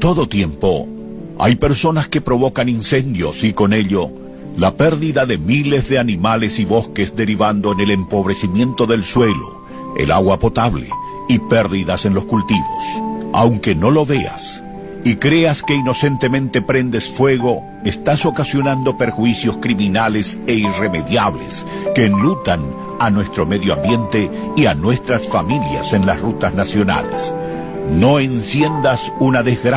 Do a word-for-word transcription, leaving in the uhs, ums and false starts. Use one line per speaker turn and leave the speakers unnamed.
todo tiempo, hay personas que provocan incendios y con ello la pérdida de miles de animales y bosques, derivando en el empobrecimiento del suelo, el agua potable y pérdidas en los cultivos. Aunque no lo veas y creas que inocentemente prendes fuego, estás ocasionando perjuicios criminales e irremediables que enlutan a nuestro medio ambiente y a nuestras familias en las rutas nacionales. No enciendas una desgracia